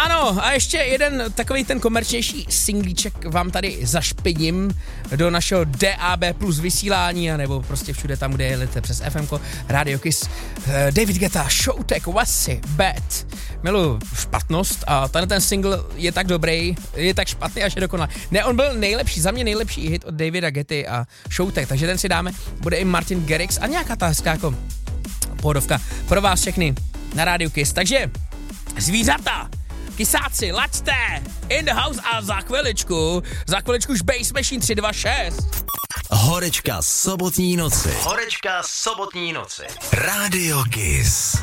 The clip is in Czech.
Ano, a ještě jeden takový ten komerčnější singlíček vám tady zašpiním do našeho DAB plus vysílání, anebo prostě všude tam, kde jelete přes FMko, Radio Kiss. David Guetta, Showtek, Wasi, Bad. Miluji špatnost a ten single je tak dobrý, je tak špatný, až je dokonalý. Ne, on byl nejlepší, za mě nejlepší hit od Davida Getty a Showtek, takže ten si dáme. Bude i Martin Garrix a nějaká ta hezká jako pohodovka pro vás všechny na Radio Kiss. Takže zvířata, kysáci, laďte, in the house a za chviličku už Bass Machine 326. Horečka sobotní noci. Radio Kiss.